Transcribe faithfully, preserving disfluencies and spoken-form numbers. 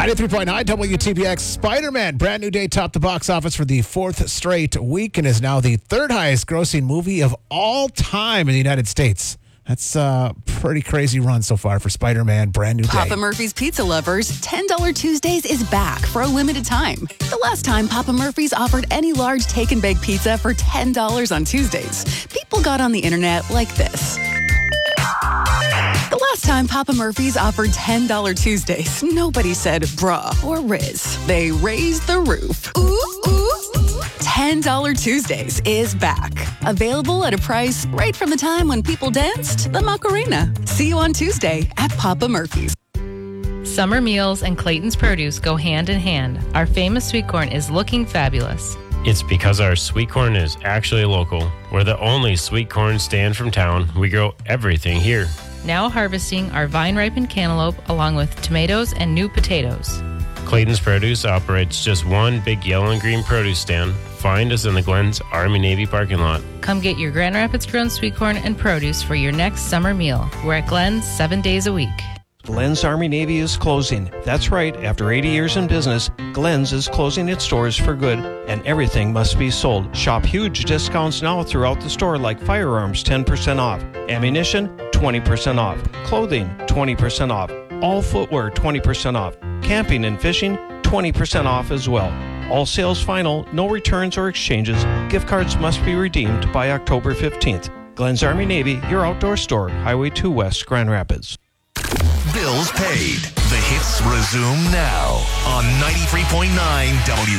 ninety-three point nine W T B X. Spider-Man, brand new day, topped the box office for the fourth straight week and is now the third highest grossing movie of all time in the United States. That's a pretty crazy run so far for Spider-Man, brand new day. Papa Murphy's Pizza Lovers, ten dollars Tuesdays is back for a limited time. The last time Papa Murphy's offered any large take and bake pizza for ten dollars on Tuesdays, people got on the internet like this. The last time Papa Murphy's offered ten dollars Tuesdays, nobody said bruh or riz. They raised the roof. Ooh, ooh. ten dollars Tuesdays is back. Available at a price right from the time when people danced the Macarena. See you on Tuesday at Papa Murphy's. Summer meals and Clayton's Produce go hand in hand. Our famous sweet corn is looking fabulous. It's because our sweet corn is actually local. We're the only sweet corn stand from town. We grow everything here. Now harvesting our vine-ripened cantaloupe along with tomatoes and new potatoes. Clayton's Produce operates just one big yellow and green produce stand. Find us in the Glenn's Army-Navy parking lot. Come get your Grand Rapids grown sweet corn and produce for your next summer meal. We're at Glenn's seven days a week. Glenn's Army-Navy is closing. That's right, after eighty years in business, Glenn's is closing its doors for good, and everything must be sold. Shop huge discounts now throughout the store, like firearms ten percent off, ammunition twenty percent off, clothing twenty percent off, all footwear twenty percent off, camping and fishing twenty percent off as well. All sales final, no returns or exchanges. Gift cards must be redeemed by October fifteenth. Glenn's Army-Navy, your outdoor store, Highway two West, Grand Rapids. Bills paid. The hits resume now on ninety-three point nine W